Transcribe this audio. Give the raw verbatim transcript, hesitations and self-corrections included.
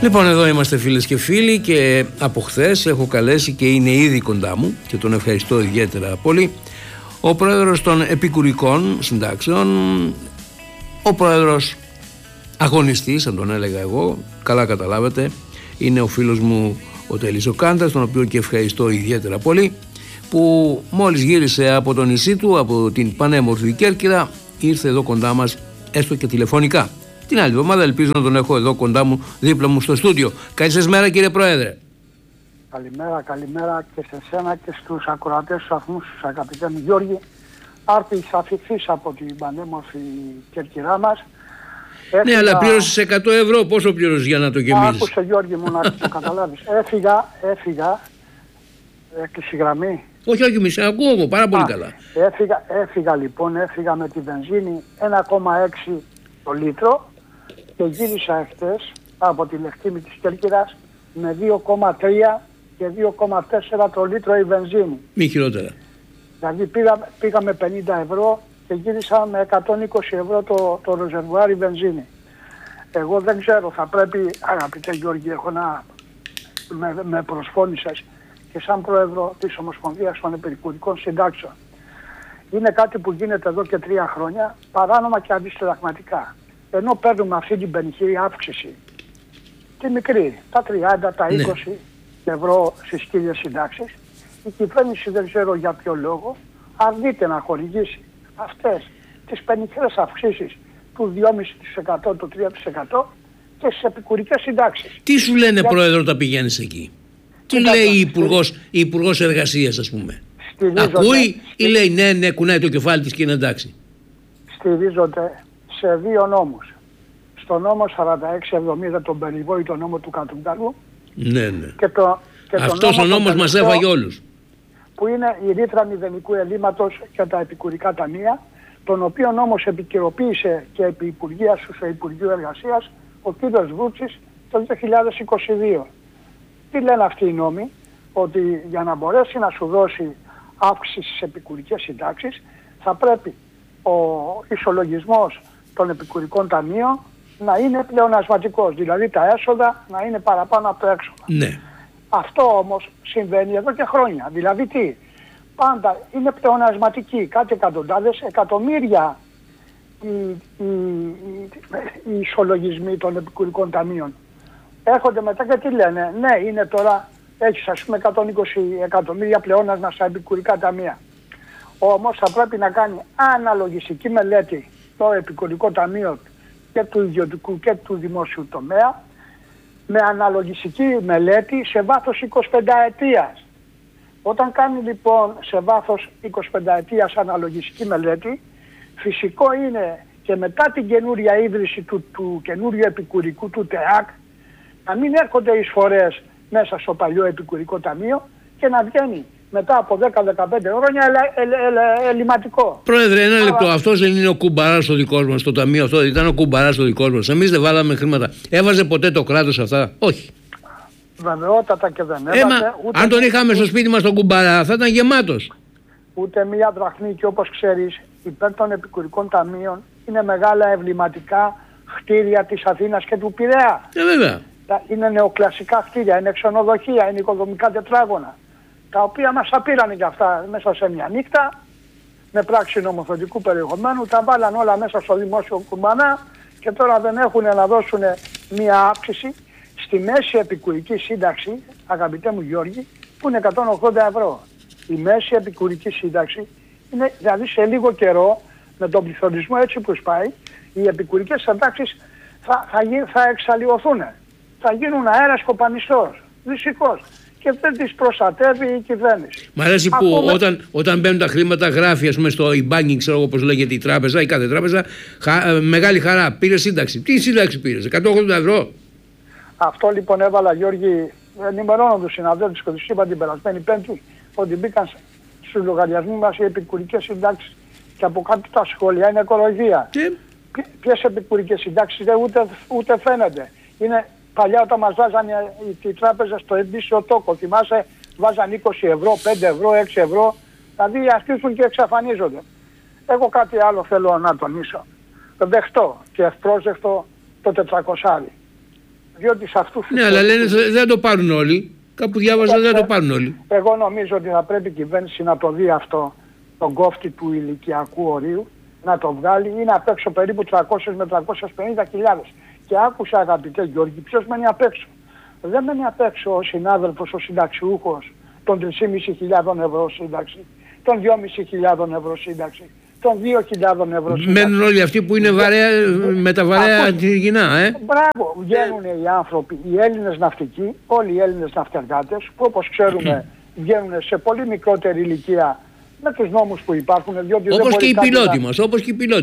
Λοιπόν, εδώ είμαστε φίλες και φίλοι και από χθες έχω καλέσει και είναι ήδη κοντά μου και τον ευχαριστώ ιδιαίτερα πολύ ο πρόεδρος των επικουρικών συντάξεων, ο πρόεδρος αγωνιστής, αν τον έλεγα εγώ, καλά καταλάβατε, είναι ο φίλος μου ο Τέλης ο Κάντας, τον οποίο και ευχαριστώ ιδιαίτερα πολύ, που μόλις γύρισε από το νησί του, από την πανέμορφη Κέρκυρα, ήρθε εδώ κοντά μας έστω και τηλεφωνικά. Την άλλη εβδομάδα ελπίζω να τον έχω εδώ κοντά μου, δίπλα μου στο στούντιο. Καλή σας μέρα, κύριε Πρόεδρε. Καλημέρα, καλημέρα και σε σένα και στους ακροατές του σταθμού, στους αγαπητέ μου Γιώργη. Άρτης αφιχθής από την πανέμορφη Κέρκυρά μας. Έφυγα... Ναι, αλλά πλήρωσες εκατό ευρώ. Πόσο πλήρωσες για να το γεμίσεις? Άκουσε Γιώργη μου να το καταλάβεις. Έφυγα, έφυγα, έκλεισε η γραμμή. Όχι, όχι, μη σε ακούω εγώ, πάρα πολύ Α, καλά. Έφυγα, έφυγα λοιπόν, έφυγα με τη βενζίνη ένα κόμμα έξι το λίτρο και γύρισα εχθές από τη Λεχτήμη της Κέρκυρας με δύο κόμμα τρία και δύο κόμμα τέσσερα το λίτρο η βενζίνη. Μη χειρότερα. Δηλαδή πήγα, πήγα με πενήντα ευρώ και γύρισα με εκατόν είκοσι ευρώ το, το ρεζερβουάρι βενζίνη. Εγώ δεν ξέρω, θα πρέπει, αγαπητέ Γιώργη, έχω να με, με προσφώνησες και σαν πρόεδρο της Ομοσπονδίας των Επικουρικών Συντάξεων. Είναι κάτι που γίνεται εδώ και τρία χρόνια, παράνομα και αντισυνταγματικά. Ενώ παίρνουμε αυτή την πενιχή αύξηση, τη μικρή, τα τριάντα, τα είκοσι ναι. ευρώ στις χίλιες συντάξεις, η κυβέρνηση δεν ξέρω για ποιο λόγο αρνείται να χορηγήσει αυτές τις πενιχρές αυξήσεις του δυόμισι τοις εκατό, του τρία τοις εκατό και στις επικουρικές συντάξεις. Τι σου λένε, για... Πρόεδρο, όταν πηγαίνεις εκεί? Τι Κοίτα, λέει η Υπουργός, η Υπουργός Εργασίας, ας πούμε? Στηρίζονται, ακούει στηρίζονται, ή λέει ναι, ναι, κουνάει το κεφάλι της και είναι εντάξει? Στηρίζονται σε δύο νόμους. Στο νόμο σαράντα έξι εβδομήντα, τον περιβόητο νόμο του Κατουγκαλού. Ναι, ναι. Και το, και αυτός το ο νόμος μας έφαγε όλους. Που είναι η ρήτρα μηδενικού ελλείμματος για τα επικουρικά ταμεία, τον οποίο όμως επικαιροποίησε και επί Υπουργείας του Υπουργείου Εργασίας ο κ. Βούτσης το δύο χιλιάδες είκοσι δύο. Τι λένε αυτοί οι νόμοι? Ότι για να μπορέσει να σου δώσει αύξηση στις επικουρικές συντάξεις θα πρέπει ο ισολογισμός των επικουρικών ταμείων να είναι πλεονασματικός, δηλαδή τα έσοδα να είναι παραπάνω από το έξοδα. Ναι. Αυτό όμως συμβαίνει εδώ και χρόνια. Δηλαδή τι? Πάντα είναι πλεονασματική, κάτι εκατοντάδες εκατομμύρια οι, οι, οι, οι ισολογισμοί των επικουρικών ταμείων. Έρχονται μετά και τι λένε? Ναι, είναι τώρα, έχεις ας πούμε εκατόν είκοσι εκατομμύρια πλεόνασμα στα επικουρικά ταμεία. Όμως θα πρέπει να κάνει αναλογιστική μελέτη το επικουρικό ταμείο και του ιδιωτικού και του δημόσιου τομέα, με αναλογιστική μελέτη σε βάθος εικοσιπενταετίας. Όταν κάνει λοιπόν σε βάθος εικοσιπενταετίας αναλογιστική μελέτη, φυσικό είναι και μετά την καινούρια ίδρυση του, του καινούριου επικουρικού του ΤΕΑΚ να μην έρχονται εισφορές μέσα στο παλιό επικουρικό ταμείο και να βγαίνει μετά από δέκα με δεκαπέντε χρόνια ελα, ελα, ελα, ελληματικό. Πρόεδρε, ένα λεπτό. Αλλά... αυτός δεν είναι ο κουμπαράς ο δικός μας, το ταμείο αυτό ήταν ο κουμπαράς ο δικός μας. Εμείς δεν βάλαμε χρήματα. Έβαζε ποτέ το κράτος αυτά? Όχι. Βεβαιότατα και δεν έβαζε. Έμα, ούτε αν τον είχαμε ούτε... στο σπίτι μας τον κουμπαρά θα ήταν γεμάτος. Ούτε μία δραχμή, και όπως ξέρεις υπέρ των επικουρικών ταμείων είναι μεγάλα εμβληματικά κτίρια της Αθήνας και του Πειραιά. Ε, βέβαια. Είναι νεοκλασικά κτίρια, είναι ξενοδοχεία, είναι οικοδομικά τετράγωνα, τα οποία μας απήρανε και αυτά μέσα σε μια νύχτα με πράξη νομοθετικού περιεχομένου, τα βάλαν όλα μέσα στο δημόσιο κουμπανά και τώρα δεν έχουν να δώσουν μια αύξηση στη μέση επικουρική σύνταξη, αγαπητέ μου Γιώργη, που είναι εκατόν ογδόντα ευρώ. Η μέση επικουρική σύνταξη είναι, δηλαδή σε λίγο καιρό, με τον πληθωρισμό έτσι που σπάει, οι επικουρικές συντάξεις θα, θα, θα εξαλλοιωθούν. Θα γίνουν αέρας κοπανιστός, δυστυχώς. Και δεν τις προστατεύει η κυβέρνηση. Μ' αρέσει που Ακόμα... όταν, όταν μπαίνουν τα χρήματα γράφει, ας πούμε, στο e-banking, ξέρω εγώ πώς λέγεται η τράπεζα, η κάθε τράπεζα, χα, ε, μεγάλη χαρά, πήρε σύνταξη. Τι σύνταξη πήρες? εκατόν ογδόντα ευρώ. Αυτό λοιπόν έβαλα, Γιώργη, ενημερώνω τους συναδέλφους και τους είπα την περασμένη Πέμπτη ότι μπήκαν στους λογαριασμούς μας οι επικουρικές συντάξεις και από κάτω τα σχόλια είναι κοροϊδία. Και... Ποιες επικουρικές συντάξεις δεν ούτε, ούτε φαίνεται. Είναι παλιά όταν μας βάζανε οι, οι τράπεζες στο ετήσιο τόκο, θυμάσαι, βάζαν είκοσι ευρώ, πέντε ευρώ, έξι ευρώ, δηλαδή αρχίζουν και εξαφανίζονται. Εγώ κάτι άλλο θέλω να τονίσω. Δεχτώ και ευπρόσδεκτο το τετρακόσια. Διότι σε αυτούς Ναι, αλλά λένε δεν το πάρουν όλοι. Κάπου διάβαζα δεν το πάρουν όλοι. Εγώ νομίζω ότι θα πρέπει η κυβέρνηση να το δει αυτό, τον κόφτη του ηλικιακού ορίου, να το βγάλει. Είναι απ' έξω περίπου τριακόσιες με τριακόσιες πενήντα χιλιάδες. Και άκουσα, αγαπητέ Γιώργη, ποιος μένει απ' έξω. Δεν μένει απ' έξω ο συνάδελφος, ο συνταξιούχος των τρεις και μισό χιλιάδων ευρώ σύνταξη, των δυόμισι χιλιάδων ευρώ σύνταξη, των δύο χιλιάδων ευρώ σύνταξη. Μένουν όλοι αυτοί που είναι βαρέα, με τα βαρέα γυνά, ε. Μπράβο, βγαίνουν οι άνθρωποι, οι Έλληνες ναυτικοί, όλοι οι Έλληνες ναυτεργάτες, που όπως ξέρουμε βγαίνουν σε πολύ μικρότερη ηλικία με τους νόμους που υπάρχουν. Όπως και οι πιλότοι μας, όπως και οι πιλότοι.